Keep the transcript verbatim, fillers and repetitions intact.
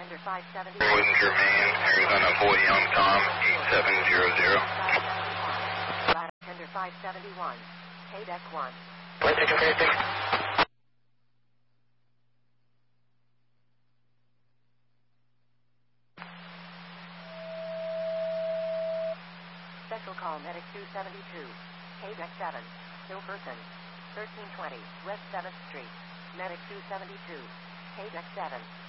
Tender five seventy. Boyd and Germain, Arizona Boyd Young Tom, eight seven zero zero. Tender five seventy-one. K deck one. Wait, take a okay, take. Special call Medic two seventy-two. K deck seven. Still person. thirteen twenty West seventh Street. Medic two seventy-two. K deck seven.